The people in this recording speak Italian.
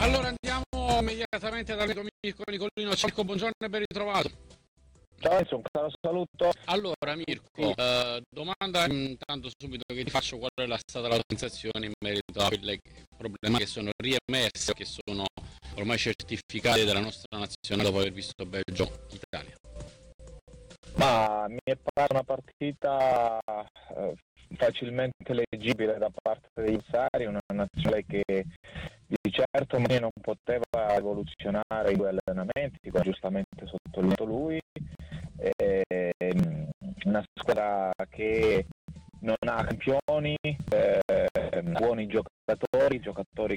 Allora andiamo immediatamente dall'amico Mirko Nicolino. Circo, buongiorno e ben ritrovato. Ciao Enzo, un caro saluto. Allora Mirko, domanda intanto subito che ti faccio: qual è stata la tua sensazione in merito a quelle problematiche che sono riemerse, che sono ormai certificate dalla nostra nazionale dopo aver visto Belgio-Italia? Ma mi è parsa una partita facilmente leggibile da parte degli avversari, una nazionale che di certo non poteva evoluzionare i due allenamenti, come giustamente sottolineato lui, una squadra che non ha campioni, buoni giocatori